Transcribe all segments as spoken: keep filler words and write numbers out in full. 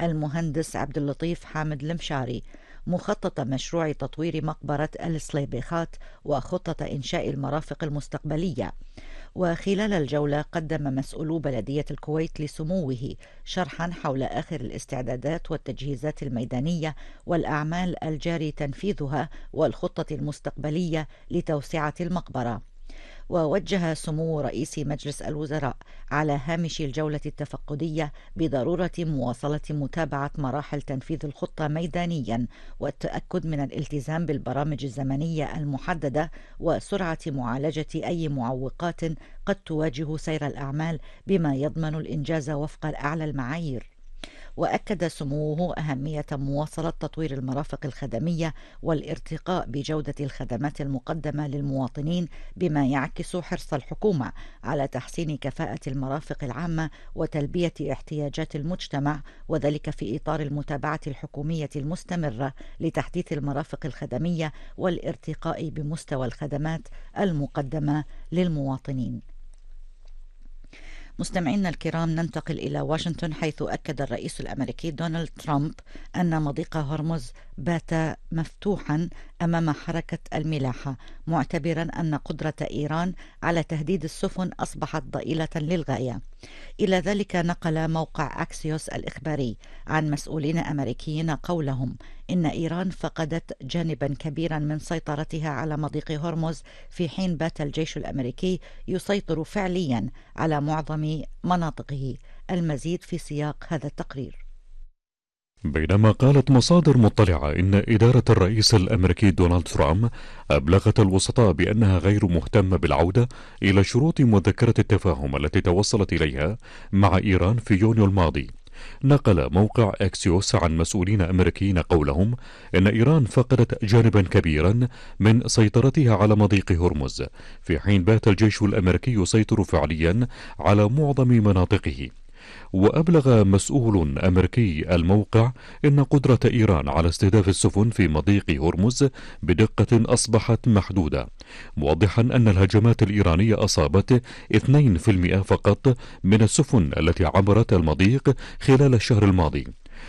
المهندس عبد اللطيف حامد المشاري مخطط مشروع تطوير مقبرة السليبيخات وخطة إنشاء المرافق المستقبلية. وخلال الجولة قدم مسؤولو بلدية الكويت لسموه شرحا حول آخر الاستعدادات والتجهيزات الميدانية والأعمال الجاري تنفيذها والخطة المستقبلية لتوسعة المقبرة. ووجه سمو رئيس مجلس الوزراء على هامش الجولة التفقدية بضرورة مواصلة متابعة مراحل تنفيذ الخطة ميدانيا والتأكد من الالتزام بالبرامج الزمنية المحددة وسرعة معالجة أي معوقات قد تواجه سير الأعمال بما يضمن الإنجاز وفق أعلى المعايير. وأكد سموه أهمية مواصلة تطوير المرافق الخدمية والارتقاء بجودة الخدمات المقدمة للمواطنين بما يعكس حرص الحكومة على تحسين كفاءة المرافق العامة وتلبية احتياجات المجتمع، وذلك في إطار المتابعة الحكومية المستمرة لتحديث المرافق الخدمية والارتقاء بمستوى الخدمات المقدمة للمواطنين. مستمعينا الكرام، ننتقل إلى واشنطن، حيث أكد الرئيس الأمريكي دونالد ترامب أن مضيق هرمز بات مفتوحا أمام حركة الملاحة، معتبرا أن قدرة إيران على تهديد السفن أصبحت ضئيلة للغاية. إلى ذلك نقل موقع أكسيوس الإخباري عن مسؤولين أمريكيين قولهم إن إيران فقدت جانبا كبيرا من سيطرتها على مضيق هرمز، في حين بات الجيش الأمريكي يسيطر فعليا على معظم مناطقه. المزيد في سياق هذا التقرير. بينما قالت مصادر مطلعة إن إدارة الرئيس الأمريكي دونالد ترامب أبلغت الوسطاء بأنها غير مهتمة بالعودة إلى شروط مذكرة التفاهم التي توصلت إليها مع إيران في يونيو الماضي، نقل موقع أكسيوس عن مسؤولين أمريكيين قولهم إن إيران فقدت جانبا كبيرا من سيطرتها على مضيق هرمز، في حين بات الجيش الأمريكي يسيطر فعليا على معظم مناطقه. وأبلغ مسؤول أمريكي الموقع إن قدرة إيران على استهداف السفن في مضيق هرمز بدقة أصبحت محدودة، موضحا أن الهجمات الإيرانية أصابت اثنين بالمئة فقط من السفن التي عبرت المضيق خلال الشهر الماضي.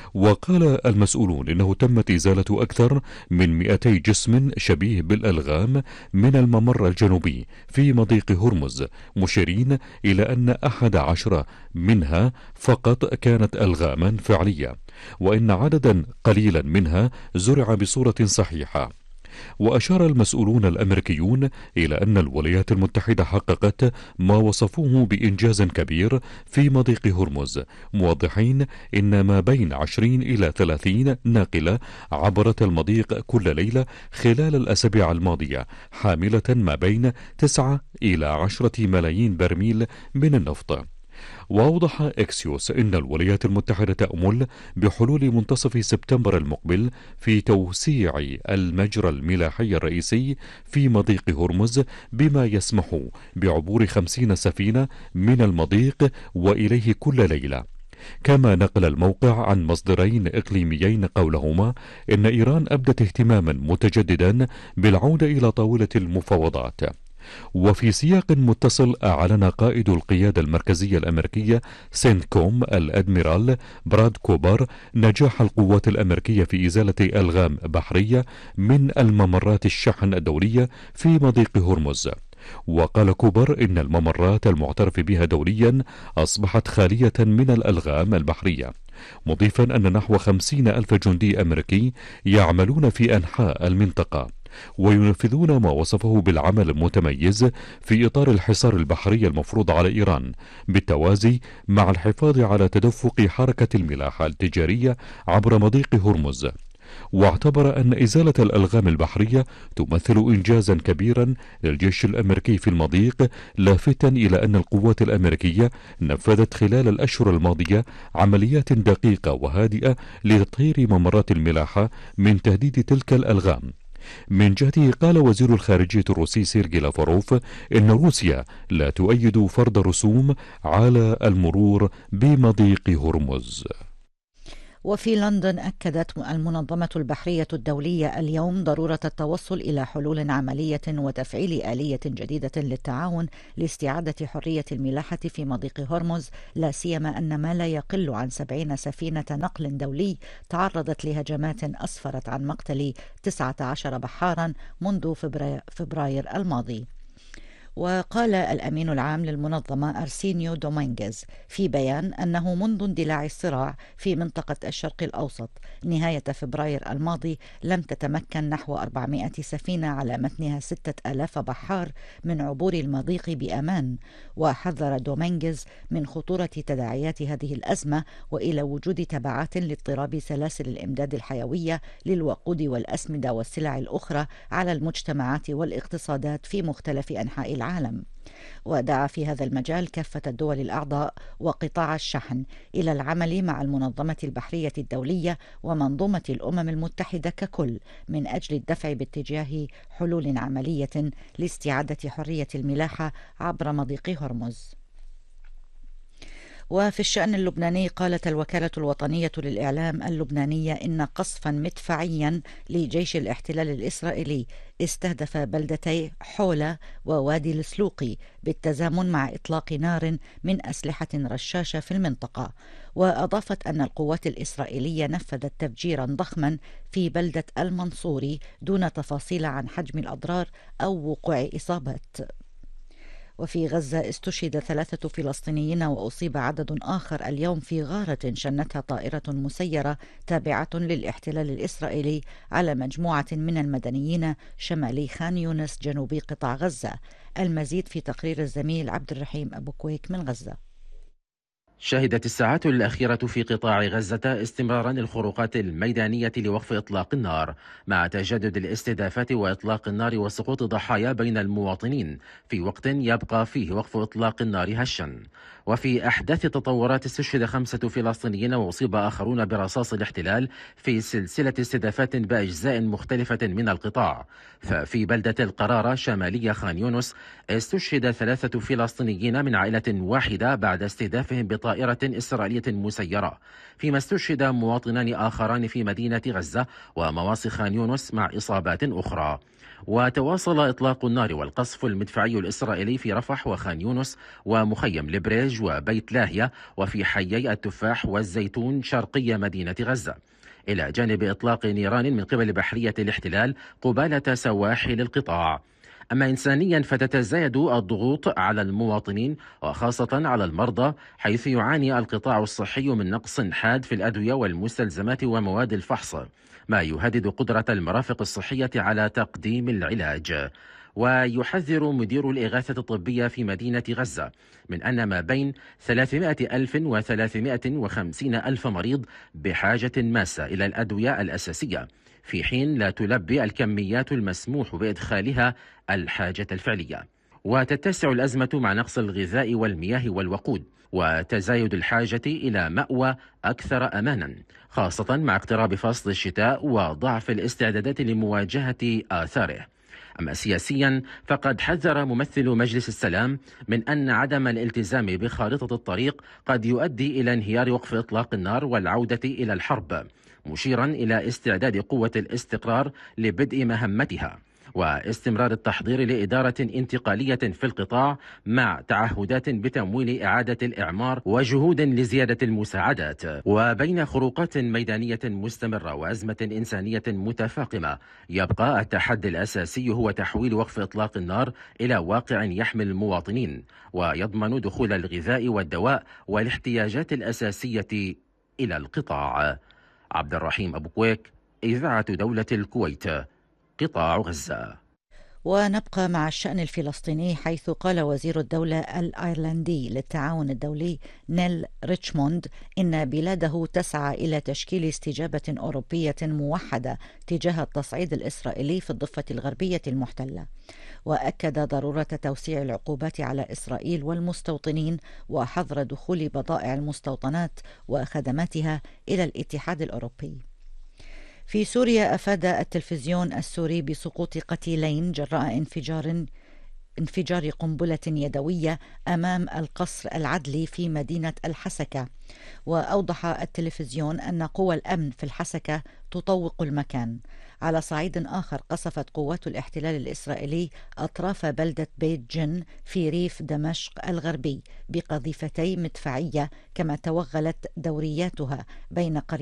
وقال المسؤولون إنه تمت إزالة أكثر من مئتي جسم شبيه بالألغام من الممر الجنوبي في مضيق هرمز، مشيرين إلى أن أحد عشر منها فقط كانت ألغاما فعلية، وإن عددا قليلا منها زرع بصورة صحيحة. وأشار المسؤولون الأمريكيون إلى أن الولايات المتحدة حققت ما وصفوه بإنجاز كبير في مضيق هرمز، موضحين إن ما بين عشرين إلى ثلاثين ناقلة عبرت المضيق كل ليلة خلال الأسابيع الماضية، حاملة ما بين تسعة إلى عشرة ملايين برميل من النفط. وأوضح إكسيوس إن الولايات المتحدة تأمل بحلول منتصف سبتمبر المقبل في توسيع المجرى الملاحي الرئيسي في مضيق هرمز، بما يسمح بعبور خمسين سفينة من المضيق وإليه كل ليلة. كما نقل الموقع عن مصدرين إقليميين قولهما إن إيران أبدت اهتماما متجددا بالعودة إلى طاولة المفاوضات. وفي سياق متصل، أعلن قائد القيادة المركزية الأمريكية سينتكوم الأدميرال براد كوبر نجاح القوات الأمريكية في إزالة ألغام بحرية من الممرات الشحن الدولية في مضيق هرمز. وقال كوبر إن الممرات المعترف بها دوليا أصبحت خالية من الألغام البحرية، مضيفا أن نحو خمسين ألف جندي أمريكي يعملون في أنحاء المنطقة وينفذون ما وصفه بالعمل المتميز في إطار الحصار البحري المفروض على إيران، بالتوازي مع الحفاظ على تدفق حركة الملاحة التجارية عبر مضيق هرمز. واعتبر أن إزالة الألغام البحرية تمثل إنجازا كبيرا للجيش الأمريكي في المضيق، لافتا إلى أن القوات الأمريكية نفذت خلال الأشهر الماضية عمليات دقيقة وهادئة لتطهير ممرات الملاحة من تهديد تلك الألغام. من جهته قال وزير الخارجية الروسي سيرجي لافاروف إن روسيا لا تؤيد فرض رسوم على المرور بمضيق هرمز. وفي لندن أكدت المنظمة البحرية الدولية اليوم ضرورة التوصل إلى حلول عملية وتفعيل آلية جديدة للتعاون لاستعادة حرية الملاحة في مضيق هرمز، لا سيما أن ما لا يقل عن سبعين سفينة نقل دولي تعرضت لهجمات أسفرت عن مقتل تسعة عشر بحارا منذ فبراير الماضي. وقال الأمين العام للمنظمة أرسينيو دومينغيز في بيان أنه منذ اندلاع الصراع في منطقة الشرق الأوسط نهاية فبراير الماضي لم تتمكن نحو أربعمائة سفينة على متنها ستة آلاف بحار من عبور المضيق بأمان. وحذر دومينغيز من خطورة تداعيات هذه الأزمة وإلى وجود تبعات لاضطراب سلاسل الإمداد الحيوية للوقود والأسمدة والسلع الأخرى على المجتمعات والاقتصادات في مختلف أنحاء العالم. ودعا في هذا المجال كافة الدول الأعضاء وقطاع الشحن إلى العمل مع المنظمة البحرية الدولية ومنظومة الأمم المتحدة ككل من أجل الدفع باتجاه حلول عملية لاستعادة حرية الملاحة عبر مضيق هرمز. وفي الشأن اللبناني قالت الوكالة الوطنية للإعلام اللبنانية إن قصفا مدفعيا لجيش الاحتلال الإسرائيلي استهدف بلدتي حولة ووادي السلوقي بالتزامن مع إطلاق نار من أسلحة رشاشة في المنطقة. وأضافت أن القوات الإسرائيلية نفذت تفجيرا ضخما في بلدة المنصوري دون تفاصيل عن حجم الأضرار أو وقوع إصابات. وفي غزة استشهد ثلاثة فلسطينيين وأصيب عدد آخر اليوم في غارة شنتها طائرة مسيرة تابعة للاحتلال الإسرائيلي على مجموعة من المدنيين شمالي خان يونس جنوبي قطاع غزة. المزيد في تقرير الزميل عبد الرحيم أبو كويك من غزة. شهدت الساعات الأخيرة في قطاع غزة استمرارا الخروقات الميدانية لوقف إطلاق النار مع تجدد الاستهدافات وإطلاق النار وسقوط ضحايا بين المواطنين في وقت يبقى فيه وقف إطلاق النار هشا. وفي أحداث تطورات استشهد خمسة فلسطينيين وأصيب آخرون برصاص الاحتلال في سلسلة استهدافات بأجزاء مختلفة من القطاع. ففي بلدة القرارة شمالية خان يونس استشهد ثلاثة فلسطينيين من عائلة واحدة بعد استهدافهم بطائرة إسرائيلية مسيرة، فيما استشهد مواطنان آخران في مدينة غزة ومواصي خان يونس مع إصابات أخرى. وتواصل إطلاق النار والقصف المدفعي الإسرائيلي في رفح وخان يونس ومخيم البريج وبيت لاهية وفي حيي التفاح والزيتون شرقي مدينة غزة، إلى جانب إطلاق نيران من قبل بحرية الاحتلال قبالة سواحل القطاع. أما إنسانيا فتتزايد الضغوط على المواطنين وخاصة على المرضى، حيث يعاني القطاع الصحي من نقص حاد في الأدوية والمستلزمات ومواد الفحص، ما يهدد قدرة المرافق الصحية على تقديم العلاج. ويحذر مدير الإغاثة الطبية في مدينة غزة من أن ما بين ثلاثمائة ألف وثلاثمائة وخمسين ألف مريض بحاجة ماسة إلى الأدوية الأساسية، في حين لا تلبي الكميات المسموح بإدخالها الحاجة الفعلية. وتتسع الأزمة مع نقص الغذاء والمياه والوقود وتزايد الحاجة إلى مأوى أكثر أمانا، خاصة مع اقتراب فصل الشتاء وضعف الاستعدادات لمواجهة آثاره. أما سياسيا فقد حذر ممثل مجلس السلام من أن عدم الالتزام بخارطة الطريق قد يؤدي إلى انهيار وقف إطلاق النار والعودة إلى الحرب، مشيرا إلى استعداد قوة الاستقرار لبدء مهمتها واستمرار التحضير لإدارة انتقالية في القطاع مع تعهدات بتمويل إعادة الإعمار وجهود لزيادة المساعدات. وبين خروقات ميدانية مستمرة وأزمة إنسانية متفاقمة، يبقى التحدي الأساسي هو تحويل وقف إطلاق النار إلى واقع يحمي المواطنين ويضمن دخول الغذاء والدواء والاحتياجات الأساسية إلى القطاع. عبد الرحيم أبو كويك، إذاعة دولة الكويت، قطاع غزة. ونبقى مع الشأن الفلسطيني، حيث قال وزير الدولة الأيرلندي للتعاون الدولي نيل ريتشموند إن بلاده تسعى إلى تشكيل استجابة أوروبية موحدة تجاه التصعيد الإسرائيلي في الضفة الغربية المحتلة. وأكد ضرورة توسيع العقوبات على إسرائيل والمستوطنين وحظر دخول بضائع المستوطنات وخدماتها إلى الاتحاد الأوروبي. في سوريا أفاد التلفزيون السوري بسقوط قتيلين جراء انفجار انفجار قنبلة يدوية أمام القصر العدلي في مدينة الحسكة. وأوضح التلفزيون أن قوى الأمن في الحسكة تطوق المكان. على صعيد آخر، قصفت قوات الاحتلال الإسرائيلي أطراف بلدة بيت جن في ريف دمشق الغربي بقذيفتي مدفعية، كما توغلت دورياتها بين قرية